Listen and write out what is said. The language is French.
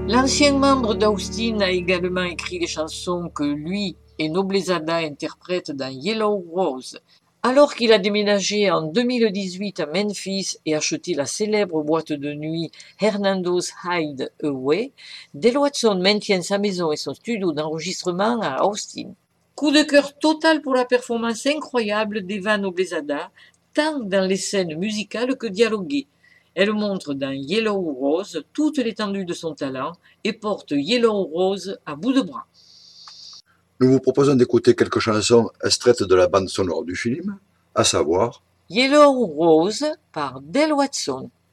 L'ancien membre d'Austin a également écrit les chansons que lui et Noblezada interprètent dans Yellow Rose. Alors qu'il a déménagé en 2018 à Memphis et acheté la célèbre boîte de nuit Hernando's Hideaway, Del Watson maintient sa maison et son studio d'enregistrement à Austin. Coup de cœur total pour la performance incroyable d'Eva Noblezada, tant dans les scènes musicales que dialoguées. Elle montre dans Yellow Rose toute l'étendue de son talent et porte Yellow Rose à bout de bras. Nous vous proposons d'écouter quelques chansons extraites de la bande sonore du film, à savoir Yellow Rose par Del Watson.